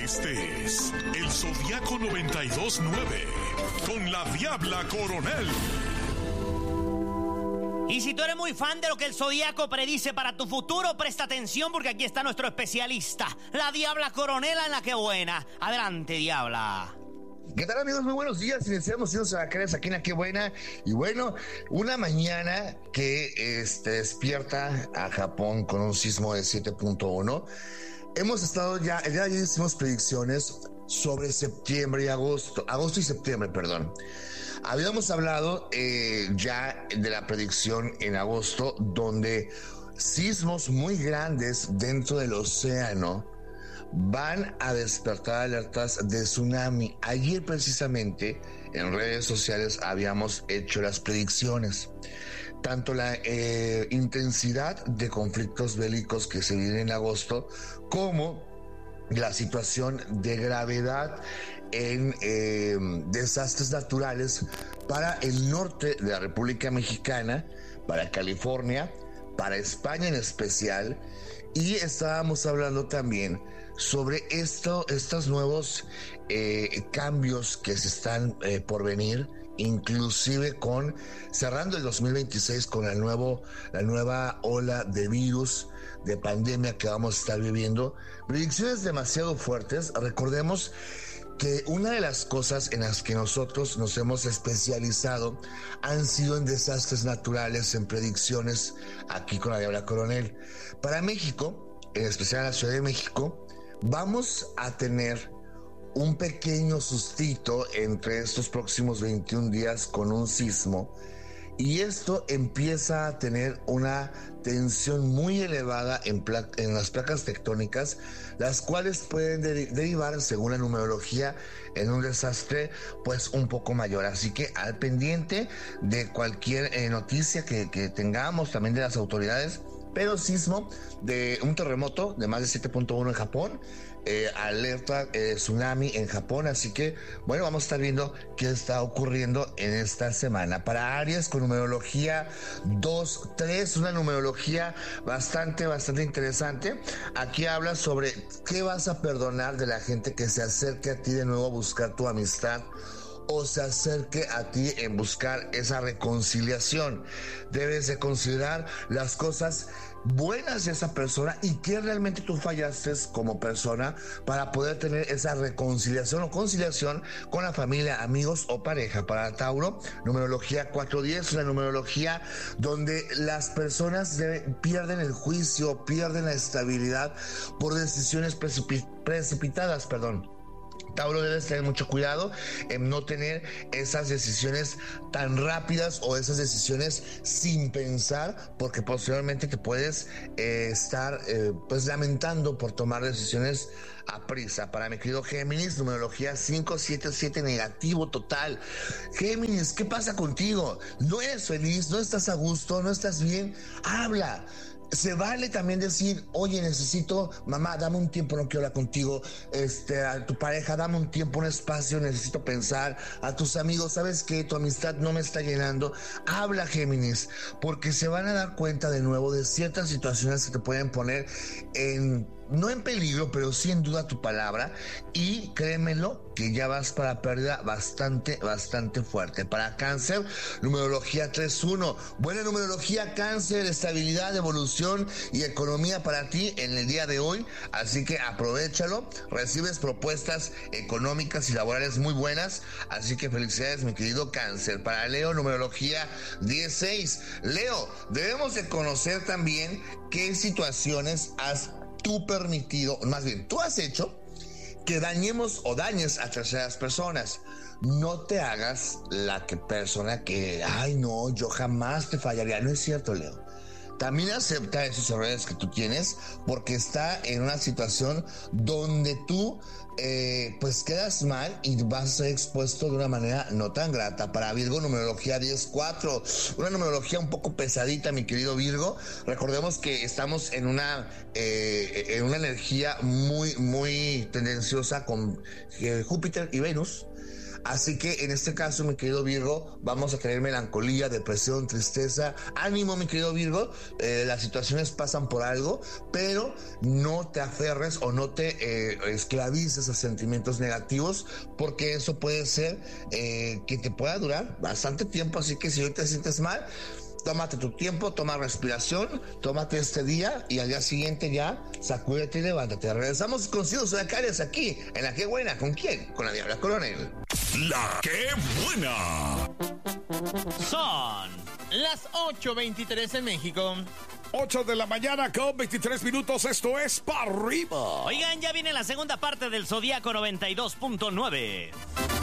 Este es el Zodiaco 92.9 con la Diabla Coronel. Y si tú eres muy fan de lo que el Zodiaco predice para tu futuro, presta atención porque aquí está nuestro especialista, la Diabla Coronela en La Que Buena. Adelante, Diabla. ¿Qué tal, amigos? Muy buenos días. Iniciamos siendo Sabacares aquí en La Que Buena. Y bueno, una mañana que despierta a Japón con un sismo de 7.1. Hemos estado ya hicimos predicciones sobre septiembre y agosto y septiembre, perdón. Habíamos hablado ya de la predicción en agosto, donde sismos muy grandes dentro del océano van a despertar alertas de tsunami. Ayer precisamente en redes sociales habíamos hecho las predicciones. Tanto la intensidad de conflictos bélicos que se vienen en agosto como la situación de gravedad en desastres naturales para el norte de la República Mexicana, para California, para España en especial. Y estábamos hablando también sobre estos nuevos cambios que se están por venir, inclusive cerrando el 2026 con la nueva ola de virus, de pandemia que vamos a estar viviendo. Predicciones demasiado fuertes. Recordemos que una de las cosas en las que nosotros nos hemos especializado han sido en desastres naturales, en predicciones aquí con la Diabla Coronel. Para México, en especial la Ciudad de México, vamos a tener un pequeño sustito entre estos próximos 21 días con un sismo, y esto empieza a tener una tensión muy elevada en las placas tectónicas, las cuales pueden derivar, según la numerología, en un desastre pues un poco mayor. Así que al pendiente de cualquier noticia que tengamos, también de las autoridades. Pero sismo de un terremoto de más de 7.1 en Japón, alerta tsunami en Japón. Así que bueno, vamos a estar viendo qué está ocurriendo en esta semana. Para Aries, con numerología 2-3, una numerología bastante interesante. Aquí habla sobre qué vas a perdonar de la gente que se acerque a ti de nuevo a buscar tu amistad, o se acerque a ti en buscar esa reconciliación. Debes de considerar las cosas buenas de esa persona y que realmente tú fallaste como persona para poder tener esa reconciliación o conciliación con la familia, amigos o pareja. Para Tauro, numerología 410, una numerología donde las personas pierden el juicio, pierden la estabilidad por decisiones precipitadas. Tauro, debes tener mucho cuidado en no tener esas decisiones tan rápidas o esas decisiones sin pensar, porque posteriormente te puedes estar pues lamentando por tomar decisiones a prisa. Para mi querido Géminis, numerología 577, negativo total. Géminis, ¿qué pasa contigo? ¿No eres feliz? ¿No estás a gusto? ¿No estás bien? Habla. Se vale también decir, oye, necesito, mamá, dame un tiempo, no quiero hablar contigo. A tu pareja, dame un tiempo, un espacio, necesito pensar. A tus amigos, ¿sabes qué? Tu amistad no me está llenando. Habla, Géminis, porque se van a dar cuenta de nuevo de ciertas situaciones que te pueden poner no en peligro, pero sí en duda tu palabra, y créemelo que ya vas para pérdida bastante fuerte. Para Cáncer, numerología 3-1, buena numerología Cáncer, estabilidad, evolución y economía para ti en el día de hoy, así que aprovéchalo. Recibes propuestas económicas y laborales muy buenas, así que felicidades, mi querido Cáncer. Para Leo, numerología 16, Leo, debemos de conocer también qué situaciones tú has hecho que dañemos o dañes a terceras personas. No te hagas la persona que, ay no, yo jamás te fallaría. No es cierto, Leo. También acepta esos errores que tú tienes, porque está en una situación donde tú pues quedas mal y vas a ser expuesto de una manera no tan grata. Para Virgo, numerología 10-4, una numerología un poco pesadita, mi querido Virgo. Recordemos que estamos en una energía muy tendenciosa con Júpiter y Venus. Así que en este caso, mi querido Virgo, vamos a tener melancolía, depresión, tristeza, ánimo, mi querido Virgo. Las situaciones pasan por algo, pero no te aferres o no te esclavices a sentimientos negativos, porque eso puede ser que te pueda durar bastante tiempo. Así que si hoy te sientes mal, tómate tu tiempo, toma respiración, tómate este día y al día siguiente ya sacúdete y levántate. Regresamos con Cido Zodiacales aquí en La Qué Buena. ¿Con quién? Con la Diabla Coronel. La Qué Buena. Son las 8:23 en México. 8 de la mañana con 23 minutos. Esto es Pa' Arriba. Oigan, ya viene la segunda parte del Zodíaco 92.9.